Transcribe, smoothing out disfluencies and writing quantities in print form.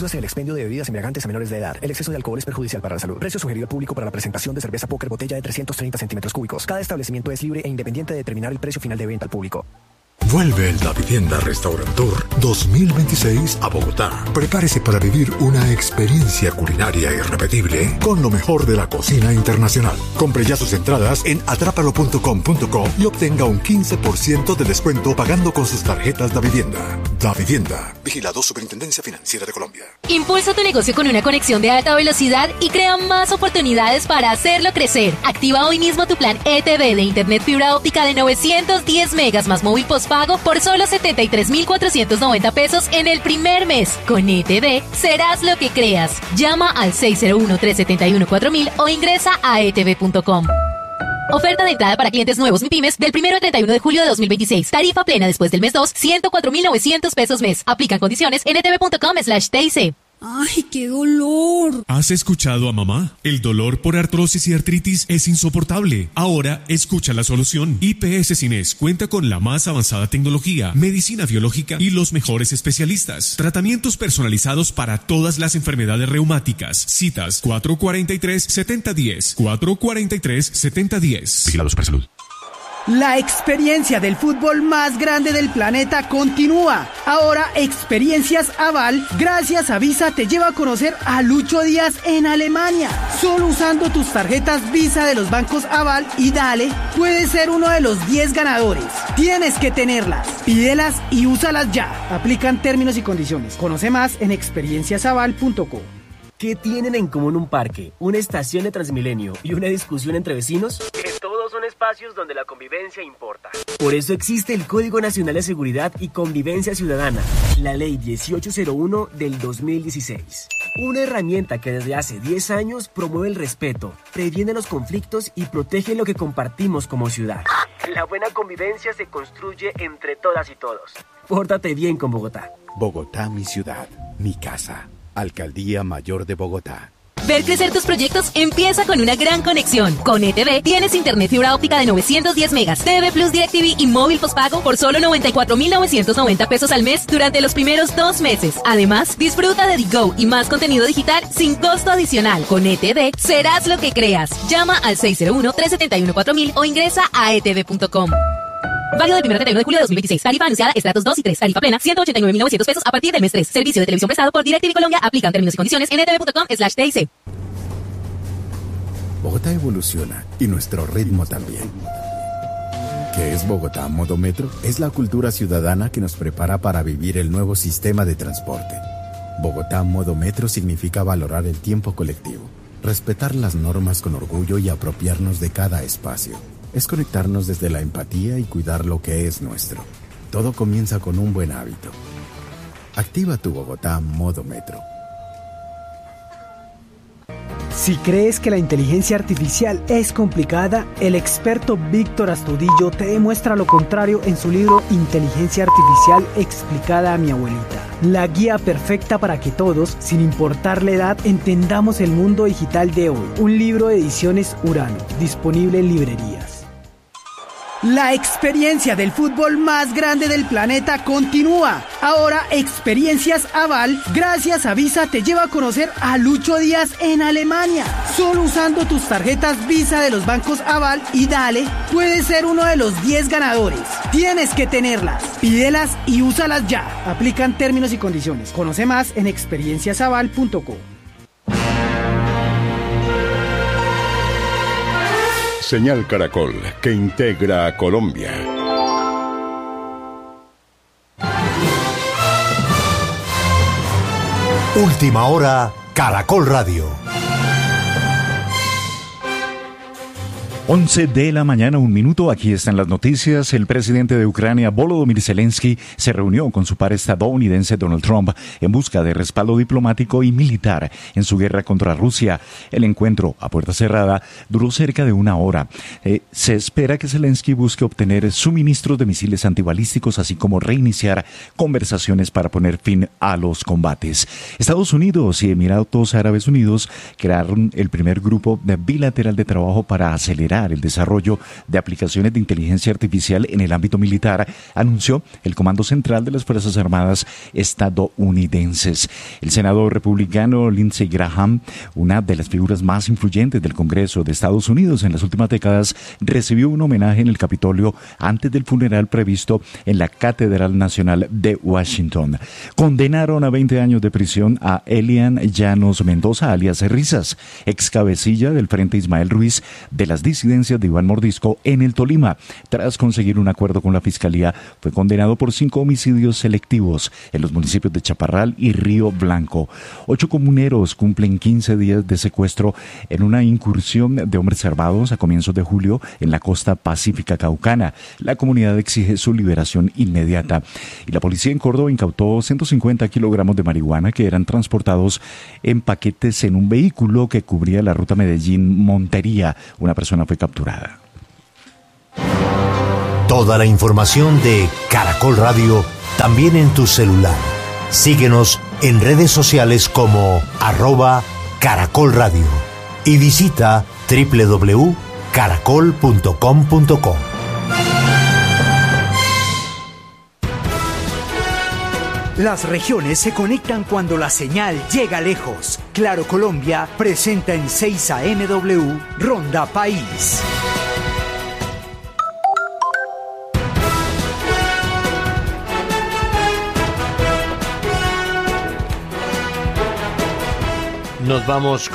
Riesgos en el expendio de bebidas embriagantes a menores de edad. El exceso de alcohol es perjudicial para la salud. Precio sugerido al público para la presentación de cerveza Póker botella de 330 centímetros cúbicos. Cada establecimiento es libre e independiente de determinar el precio final de venta al público. Vuelve el Davivienda Restaurant Tour 2026 a Bogotá. Prepárese para vivir una experiencia culinaria irrepetible con lo mejor de la cocina internacional. Compre ya sus entradas en atrápalo.com.co y obtenga un 15% de descuento pagando con sus tarjetas Davivienda. Davivienda, vigilado Superintendencia Financiera de Colombia. Impulsa tu negocio con una conexión de alta velocidad y crea más oportunidades para hacerlo crecer. Activa hoy mismo tu plan ETV de Internet fibra óptica de 910 megas más móvil postpago por solo 73,490 pesos en el primer mes. Con ETV serás lo que creas. Llama al 601-371-4000 o ingresa a etv.com. Oferta de entrada para clientes nuevos MIPYMES del 1 al 31 de julio de 2026. Tarifa plena después del mes 2, 104,900 pesos mes. Aplican condiciones en etv.com/TIC. ¡Ay, qué dolor! ¿Has escuchado a mamá? El dolor por artrosis y artritis es insoportable. Ahora, escucha la solución. IPS Cines cuenta con la más avanzada tecnología, medicina biológica y los mejores especialistas. Tratamientos personalizados para todas las enfermedades reumáticas. Citas 443-7010. 443-7010. Vigilado Supersalud. La experiencia del fútbol más grande del planeta continúa. Ahora Experiencias Aval, gracias a Visa, te lleva a conocer a Lucho Díaz en Alemania. Solo usando tus tarjetas Visa de los bancos Aval y Dale, puedes ser uno de los 10 ganadores. Tienes que tenerlas, pídelas y úsalas ya. Aplican términos y condiciones. Conoce más en experienciasaval.co. ¿Qué tienen en común un parque, una estación de Transmilenio y una discusión entre vecinos? Que todos son espacios donde la convivencia importa. Por eso existe el Código Nacional de Seguridad y Convivencia Ciudadana, la Ley 1801 del 2016. Una herramienta que desde hace 10 años promueve el respeto, previene los conflictos y protege lo que compartimos como ciudad. La buena convivencia se construye entre todas y todos. Pórtate bien con Bogotá. Bogotá, mi ciudad, mi casa. Alcaldía Mayor de Bogotá. Ver crecer tus proyectos empieza con una gran conexión. Con ETV tienes internet fibra óptica de 910 megas, TV Plus DirecTV y móvil postpago por solo 94,990 pesos al mes durante los primeros 2 meses. Además, disfruta de Digo y más contenido digital sin costo adicional. Con ETV serás lo que creas. Llama al 601-371-4000 o ingresa a etv.com. Válido del 1 al 31 de julio de 2026. Tarifa anunciada estratos 2 y 3. Tarifa plena 189,900 pesos a partir del mes 3. Servicio de televisión prestado por DirecTV Colombia. Aplican términos y condiciones en etv.com/TIC. Bogotá evoluciona y nuestro ritmo también. ¿Qué es Bogotá Modo Metro? Es la cultura ciudadana que nos prepara para vivir el nuevo sistema de transporte. Bogotá Modo Metro significa valorar el tiempo colectivo, respetar las normas con orgullo y apropiarnos de cada espacio. Es conectarnos desde la empatía y cuidar lo que es nuestro. Todo comienza con un buen hábito. Activa tu Bogotá Modo Metro. Si crees que la inteligencia artificial es complicada, el experto Víctor Astudillo te demuestra lo contrario en su libro Inteligencia Artificial explicada a mi abuelita. La guía perfecta para que todos, sin importar la edad, entendamos el mundo digital de hoy. Un libro de ediciones Urano, disponible en librerías. La experiencia del fútbol más grande del planeta continúa. Ahora Experiencias Aval, gracias a Visa, te lleva a conocer a Lucho Díaz en Alemania. Solo usando tus tarjetas Visa de los bancos Aval y Dale, puedes ser uno de los 10 ganadores. Tienes que tenerlas, pídelas y úsalas ya. Aplican términos y condiciones. Conoce más en experienciasaval.co. Señal Caracol, que integra a Colombia. Última hora, Caracol Radio. 11 de la mañana, 1 minuto. Aquí están las noticias. El presidente de Ucrania, Volodymyr Zelensky, se reunió con su par estadounidense Donald Trump en busca de respaldo diplomático y militar en su guerra contra Rusia. El encuentro, a puerta cerrada, duró cerca de 1 hora. Se espera que Zelensky busque obtener suministros de misiles antibalísticos, así como reiniciar conversaciones para poner fin a los combates. Estados Unidos y Emiratos Árabes Unidos crearon el primer grupo bilateral de trabajo para acelerar acelerar el desarrollo de aplicaciones de inteligencia artificial en el ámbito militar, anunció el Comando Central de las Fuerzas Armadas estadounidenses. El senador republicano Lindsey Graham, una de las figuras más influyentes del Congreso de Estados Unidos en las últimas décadas, recibió un homenaje en el Capitolio antes del funeral previsto en la Catedral Nacional de Washington. Condenaron a 20 años de prisión a Elian Llanos Mendoza, alias Risas, ex cabecilla del Frente Ismael Ruiz de las disidencias de Iván Mordisco en el Tolima. Tras conseguir un acuerdo con la Fiscalía, fue condenado por 5 homicidios selectivos en los municipios de Chaparral y Río Blanco. 8 comuneros cumplen 15 días de secuestro en una incursión de hombres armados a comienzos de julio en la costa pacífica caucana. La comunidad exige su liberación inmediata. Y la policía en Córdoba incautó 150 kilogramos de marihuana que eran transportados en paquetes en un vehículo que cubría la ruta Medellín-Montería. Una persona fue capturada. Toda la información de Caracol Radio también en tu celular. Síguenos en redes sociales como @Caracol Radio y visita www.caracol.com.co. Las regiones se conectan cuando la señal llega lejos. Claro Colombia presenta en 6 AMW Ronda País. Nos vamos